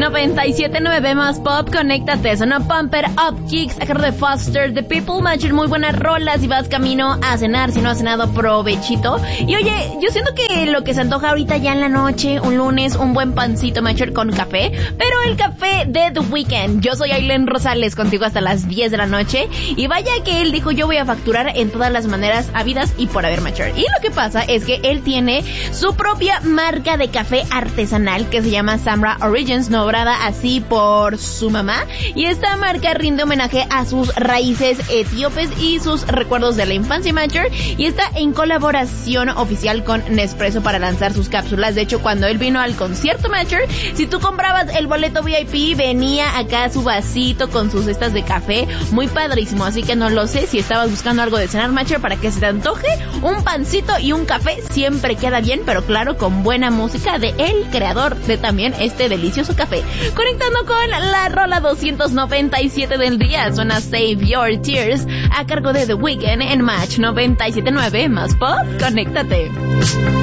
97.9 más pop, conéctate. Sonó Pumper Up Kicks a cargo de Foster the People. Matcher, muy buenas rolas. Si vas camino a cenar, si no has cenado, provechito. Y oye, yo siento que lo que se antoja ahorita ya en la noche, un lunes, un buen pancito, Matcher, con café. Pero el café de The Weeknd. Yo soy Aileen Rosales, contigo hasta las 10 de la noche. Y vaya que él dijo, yo voy a facturar en todas las maneras habidas y por haber, Matcher. Y lo que pasa es que él tiene su propia marca de café artesanal que se llama Samra Origins, nombrada así por su mamá, y esta marca rinde homenaje a sus raíces etíopes y sus recuerdos de la infancia, Matcher, y está en colaboración oficial con Nespresso para lanzar sus cápsulas. De hecho, cuando él vino al concierto, Matcher, si tú comprabas el boleto VIP, venía acá su vasito con sus cestas de café, muy padrísimo. Así que no lo sé, si estabas buscando algo de cenar, Matcher, para que se te antoje, un pancito y un café siempre queda bien, pero claro, con buena música de el creador de también este delicioso café. Conectando con la rola 297 del día, suena Save Your Tears a cargo de The Weeknd en Match 97.9 más pop, conéctate.